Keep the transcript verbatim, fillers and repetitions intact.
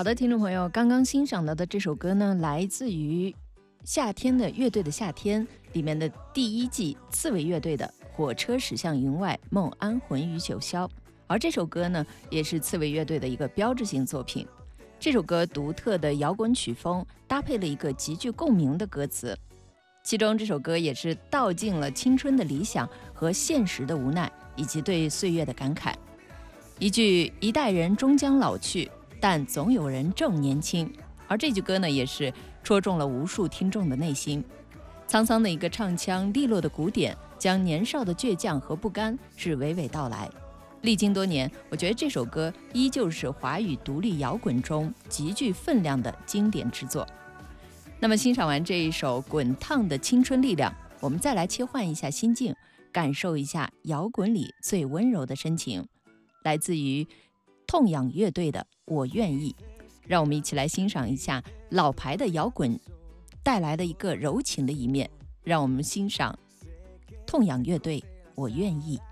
好的，听众朋友，刚刚欣赏到的这首歌呢，来自于夏天的乐队的夏天里面的第一季刺猬乐队的《火车驶向云外，梦安魂与九霄》。而这首歌呢，也是刺猬乐队的一个标志性作品。这首歌独特的摇滚曲风搭配了一个极具共鸣的歌词，其中这首歌也是道尽了青春的理想和现实的无奈，以及对岁月的感慨。一句一代人终将老去，但总有人正年轻。而这句歌呢，也是戳中了无数听众的内心。沧桑的一个唱腔，利落的鼓点，将年少的倔强和不甘是娓娓道来。历经多年，我觉得这首歌依旧是华语独立摇滚中极具分量的经典之作。那么欣赏完这一首滚烫的青春力量，我们再来切换一下心境，感受一下摇滚里最温柔的深情，来自于痛仰乐队的《我愿意》。让我们一起来欣赏一下老牌的摇滚带来的一个柔情的一面。让我们欣赏痛仰乐队《我愿意》。